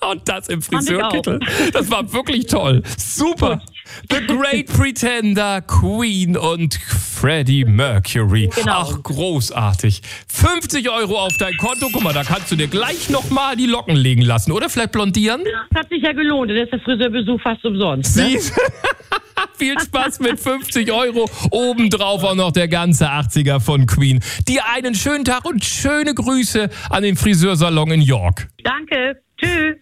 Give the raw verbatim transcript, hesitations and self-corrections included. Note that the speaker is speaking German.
Und das im Friseurkittel. Das war wirklich toll. Super. The Great Pretender, Queen und Freddie Mercury. Genau. Ach, großartig. fünfzig Euro auf dein Konto. Guck mal, da kannst du dir gleich nochmal die Locken legen lassen. Oder vielleicht blondieren? Das hat sich ja gelohnt. Das ist der Friseurbesuch fast umsonst. Ne? Siehst Viel Spaß mit fünfzig Euro. Obendrauf auch noch der ganze achtziger von Queen. Dir einen schönen Tag und schöne Grüße an den Friseursalon in York. Danke. Tschüss.